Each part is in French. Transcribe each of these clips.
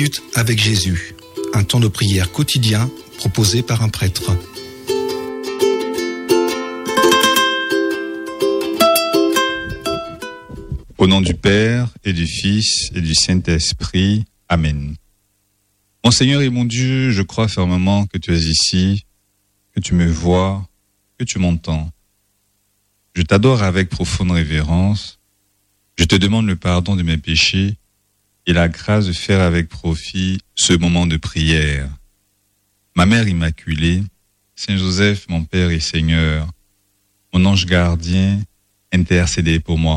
minutes avec Jésus, un temps de prière quotidien proposé par un prêtre. Au nom du Père et du Fils et du Saint-Esprit. Amen. Mon Seigneur et mon Dieu, je crois fermement que tu es ici, que tu me vois, que tu m'entends. Je t'adore avec profonde révérence. Je te demande le pardon de mes péchés et la grâce de faire avec profit ce moment de prière. Ma Mère Immaculée, Saint Joseph, mon Père et Seigneur, mon ange gardien, intercédez pour moi.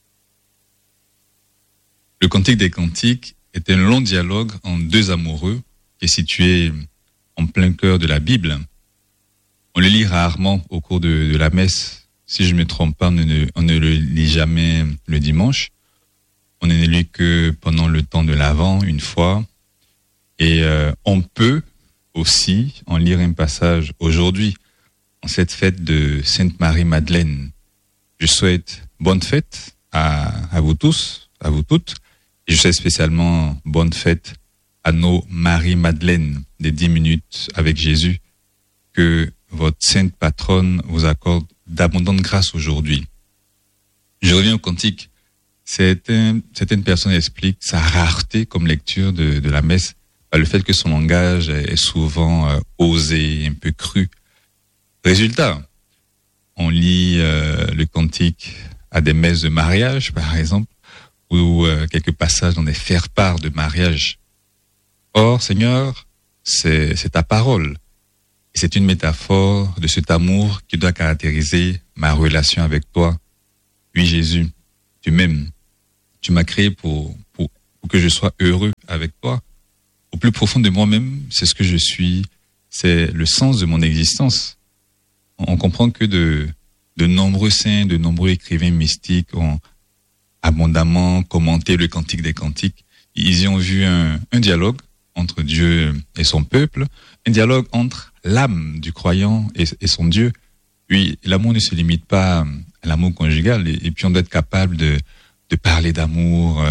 Le Cantique des Cantiques est un long dialogue entre deux amoureux qui est situé en plein cœur de la Bible. On le lit rarement au cours de la messe. Si je ne me trompe pas, on ne le lit jamais le dimanche. On ne le lit que pendant le temps de l'Avent, une fois. Et on peut aussi en lire un passage aujourd'hui, en cette fête de Sainte Marie-Madeleine. Je souhaite bonne fête à vous tous, à vous toutes. Et je souhaite spécialement bonne fête à nos Marie-Madeleine des 10 minutes avec Jésus. Que votre sainte patronne vous accorde d'abondantes grâces aujourd'hui. Je reviens au cantique. Certaines personnes expliquent sa rareté comme lecture de la messe par le fait que son langage est souvent osé, un peu cru. Résultat, on lit le cantique à des messes de mariage, par exemple, ou quelques passages dans des faire-part de mariage. Or, Seigneur, c'est ta parole. Et c'est une métaphore de cet amour qui doit caractériser ma relation avec toi. Oui, Jésus, tu m'aimes. Tu m'as créé pour que je sois heureux avec toi. Au plus profond de moi-même, c'est ce que je suis. C'est le sens de mon existence. On comprend que de nombreux saints, de nombreux écrivains mystiques ont abondamment commenté le Cantique des Cantiques. Ils y ont vu un dialogue entre Dieu et son peuple, un dialogue entre l'âme du croyant et son Dieu. Oui, l'amour ne se limite pas à l'amour conjugal, et puis on doit être capable de parler d'amour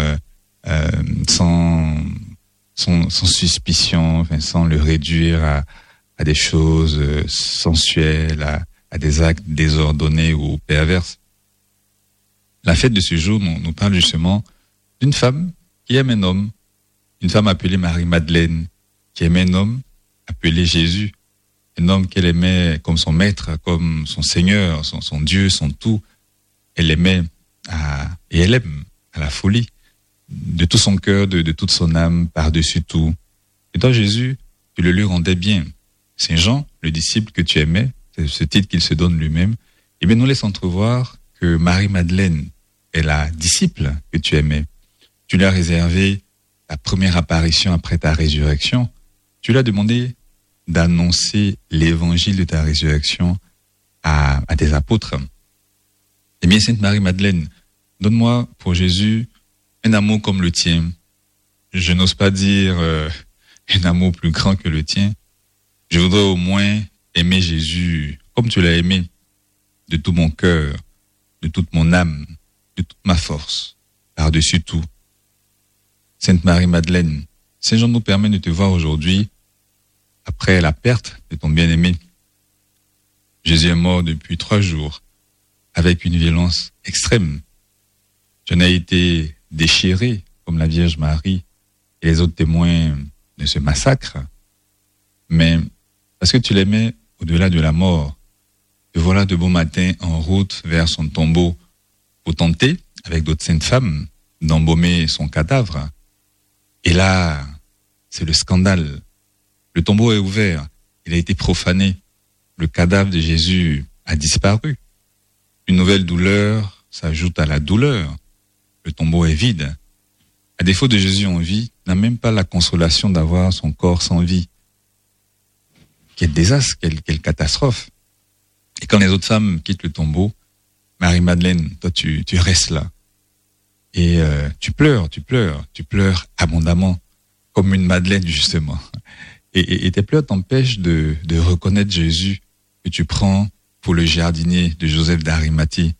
sans suspicion, enfin, sans le réduire à des choses sensuelles, à des actes désordonnés ou perverses. La fête de ce jour nous parle justement d'une femme qui aime un homme, une femme appelée Marie-Madeleine, qui aimait un homme appelé Jésus, un homme qu'elle aimait comme son maître, comme son Seigneur, son Dieu, son tout. Elle aimait et elle aime à la folie, de tout son cœur, de toute son âme, par-dessus tout. Et toi, Jésus, tu le lui rendais bien. Saint Jean, le disciple que tu aimais, c'est ce titre qu'il se donne lui-même, eh bien, nous laisse entrevoir que Marie-Madeleine est la disciple que tu aimais. Tu lui as réservé la première apparition après ta résurrection. Tu lui as demandé d'annoncer l'évangile de ta résurrection à tes apôtres. Eh bien, Sainte Marie-Madeleine, donne-moi pour Jésus un amour comme le tien. Je n'ose pas dire un amour plus grand que le tien. Je voudrais au moins aimer Jésus comme tu l'as aimé, de tout mon cœur, de toute mon âme, de toute ma force, par-dessus tout. Sainte Marie-Madeleine, Saint Jean nous permet de te voir aujourd'hui après la perte de ton bien-aimé. Jésus est mort depuis 3 jours avec une violence extrême. Tu en as été déchiré comme la Vierge Marie et les autres témoins de ce massacre. Mais parce que tu l'aimais au-delà de la mort, te voilà de bon matin en route vers son tombeau pour tenter, avec d'autres saintes femmes, d'embaumer son cadavre. Et là, c'est le scandale. Le tombeau est ouvert, il a été profané. Le cadavre de Jésus a disparu. Une nouvelle douleur s'ajoute à la douleur. Le tombeau est vide. À défaut de Jésus en vie, n'a même pas la consolation d'avoir son corps sans vie. Quel désastre, quelle catastrophe. Et quand les autres femmes quittent le tombeau, Marie-Madeleine, toi tu restes là. Et tu pleures abondamment, comme une Madeleine justement. Et tes pleurs t'empêchent de reconnaître Jésus que tu prends pour le jardinier de Joseph d'Arimathie.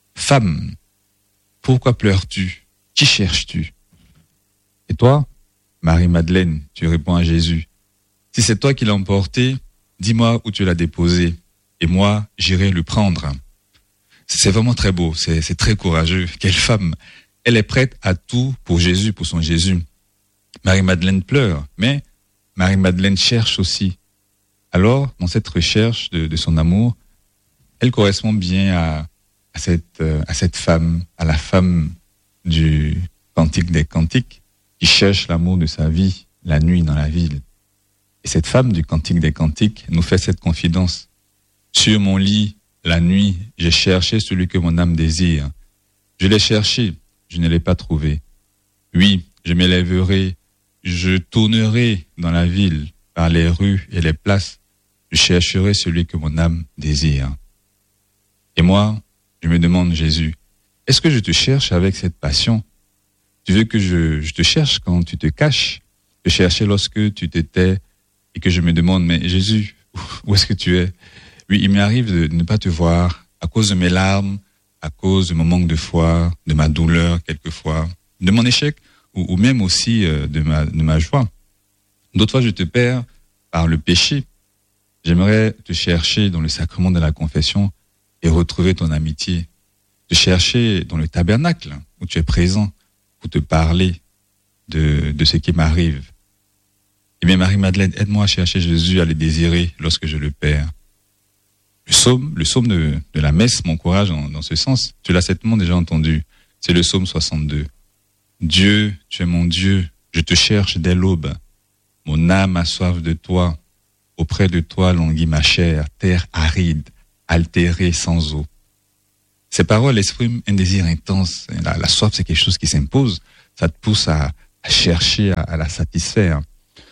Femme, pourquoi pleures-tu? Qui cherches-tu? Et toi, Marie-Madeleine, tu réponds à Jésus. Si c'est toi qui l'as emporté, dis-moi où tu l'as déposé et moi, j'irai le prendre. C'est vraiment très beau, c'est très courageux. Quelle femme! Elle est prête à tout pour Jésus, pour son Jésus. Marie-Madeleine pleure, mais Marie-Madeleine cherche aussi. Alors, dans cette recherche de son amour, elle correspond bien à cette femme, à la femme du Cantique des Cantiques, qui cherche l'amour de sa vie, la nuit dans la ville. Et cette femme du Cantique des Cantiques nous fait cette confidence. Sur mon lit, la nuit, j'ai cherché celui que mon âme désire. Je l'ai cherché, je ne l'ai pas trouvé. Oui, je m'élèverai, je tournerai dans la ville, par les rues et les places. Je chercherai celui que mon âme désire. Et moi, je me demande, Jésus, est-ce que je te cherche avec cette passion? Tu veux que je te cherche quand tu te caches? Je cherchais lorsque tu t'étais et que je me demande, mais Jésus, où est-ce que tu es? Oui, il m'arrive de ne pas te voir à cause de mes larmes, à cause de mon manque de foi, de ma douleur quelquefois, de mon échec ou même aussi de ma joie. D'autres fois, je te perds par le péché. J'aimerais te chercher dans le sacrement de la confession et retrouver ton amitié. Te chercher dans le tabernacle où tu es présent pour te parler de ce qui m'arrive. Eh bien, Marie-Madeleine, aide-moi à chercher Jésus, à le désirer lorsque je le perds. Le psaume de la messe m'encourage dans ce sens. Tu l'as certainement déjà entendu. C'est le psaume 62. Dieu, tu es mon Dieu, je te cherche dès l'aube. Mon âme a soif de toi. Auprès de toi languit ma chair, terre aride, altérée sans eau. Ces paroles expriment un désir intense. La soif, c'est quelque chose qui s'impose. Ça te pousse à chercher, à la satisfaire.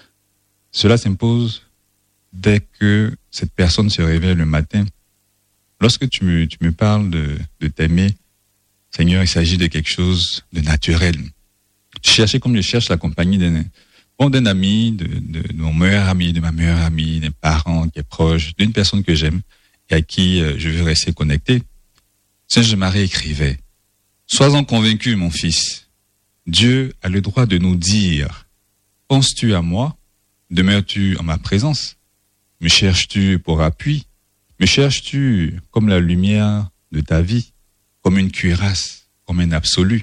Cela s'impose dès que cette personne se réveille le matin. Lorsque tu me parles de t'aimer, Seigneur, il s'agit de quelque chose de naturel. Chercher comme je cherche la compagnie d'un ami, de mon meilleur ami, de ma meilleure amie, d'un parent qui est proche, d'une personne que j'aime et à qui je veux rester connecté. Saint Marie écrivait, « Sois-en convaincu, mon fils, Dieu a le droit de nous dire, penses-tu à moi? Demeures-tu en ma présence? Me cherches-tu pour appui? Me cherches-tu comme la lumière de ta vie, comme une cuirasse, comme un absolu?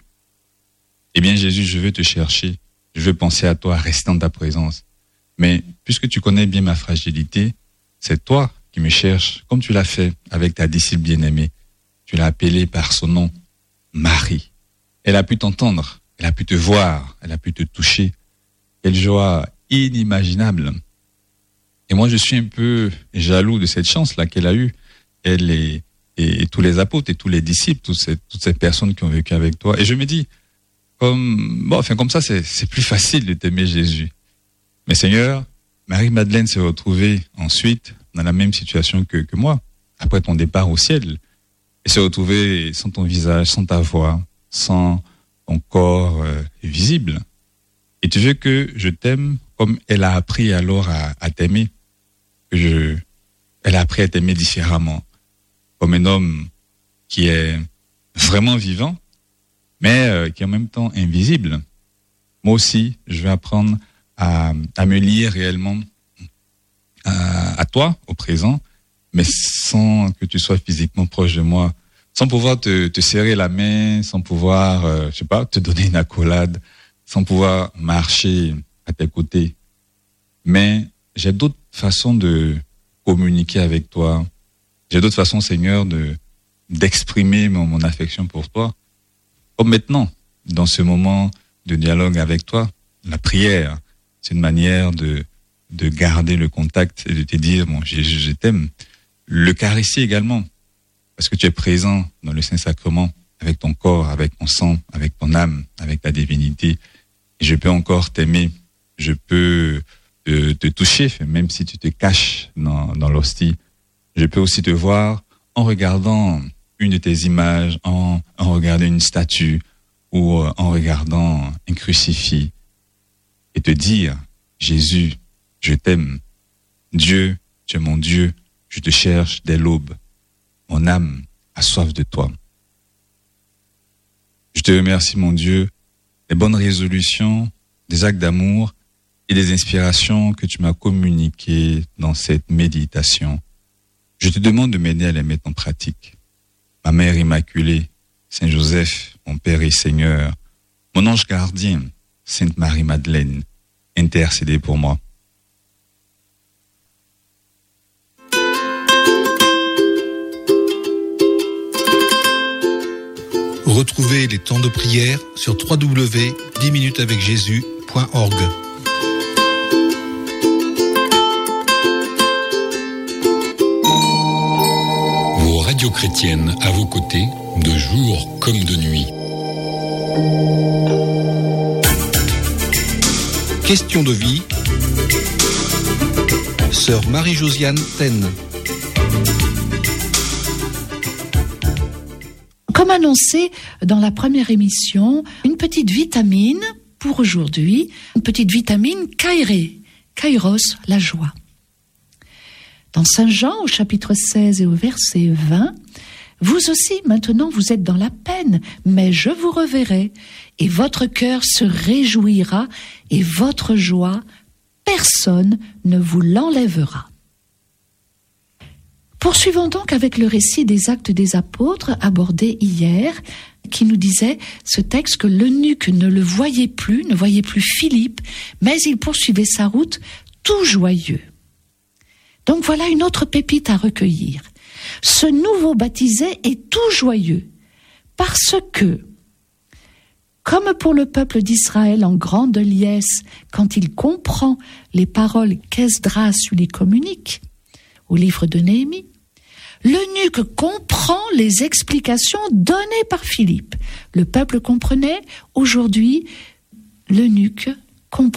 Eh bien, Jésus, je veux te chercher. Je veux penser à toi, rester en ta présence. Mais puisque tu connais bien ma fragilité, c'est toi qui me cherches, comme tu l'as fait avec ta disciple bien-aimée. Tu l'as appelée par son nom, Marie. Elle a pu t'entendre, elle a pu te voir, elle a pu te toucher. Quelle joie inimaginable. Et moi, je suis un peu jaloux de cette chance-là qu'elle a eue. Elle et tous les apôtres et tous les disciples, toutes ces personnes qui ont vécu avec toi. Et je me dis, comme ça, c'est plus facile de t'aimer Jésus. Mais Seigneur, Marie-Madeleine s'est retrouvée ensuite dans la même situation que moi, après ton départ au ciel. Elle s'est retrouvée sans ton visage, sans ta voix, sans ton corps visible. Et tu veux que je t'aime comme elle a appris alors à t'aimer. Elle a appris à t'aimer différemment. Comme un homme qui est vraiment vivant, mais qui est en même temps invisible. Moi aussi, je vais apprendre à me lier réellement à toi, au présent, mais sans que tu sois physiquement proche de moi, sans pouvoir te serrer la main, sans pouvoir, te donner une accolade, sans pouvoir marcher à tes côtés. Mais j'ai d'autres façons de communiquer avec toi. J'ai d'autres façons, Seigneur, d'exprimer mon affection pour toi. Comme maintenant, dans ce moment de dialogue avec toi, la prière, c'est une manière de garder le contact et de te dire, bon, je t'aime. L'Eucharistie également, parce que tu es présent dans le Saint-Sacrement, avec ton corps, avec ton sang, avec ton âme, avec ta divinité. Et je peux encore t'aimer, je peux te toucher, même si tu te caches dans l'hostie. Je peux aussi te voir en regardant une de tes images, en regardant une statue ou en regardant un crucifix et te dire, Jésus, je t'aime. Dieu, tu es mon Dieu, je te cherche dès l'aube. Mon âme a soif de toi. Je te remercie, mon Dieu, les bonnes résolutions des actes d'amour et des inspirations que tu m'as communiquées dans cette méditation. Je te demande de m'aider à les mettre en pratique. Ma Mère Immaculée, Saint Joseph, mon Père et Seigneur, mon ange gardien, Sainte Marie-Madeleine, intercédez pour moi. Retrouvez les temps de prière sur www.10minutesavecjésus.org. Vos radios chrétiennes à vos côtés, de jour comme de nuit. Question de vie. Sœur Marie-Josiane Taine. Comme annoncé dans la première émission, une petite vitamine pour aujourd'hui, une petite vitamine Kairé, Kairos, la joie. Dans Saint Jean, au chapitre 16 et au verset 20, vous aussi, maintenant, vous êtes dans la peine, mais je vous reverrai, et votre cœur se réjouira, et votre joie, personne ne vous l'enlèvera. Poursuivons donc avec le récit des Actes des Apôtres abordé hier, qui nous disait ce texte que l'eunuque ne le voyait plus, ne voyait plus Philippe, mais il poursuivait sa route tout joyeux. Donc voilà une autre pépite à recueillir. Ce nouveau baptisé est tout joyeux, parce que, comme pour le peuple d'Israël en grande liesse, quand il comprend les paroles qu'Esdras lui communique, au livre de Néhémie, l'eunuque comprend les explications données par Philippe. Le peuple comprenait, aujourd'hui, l'eunuque comprend.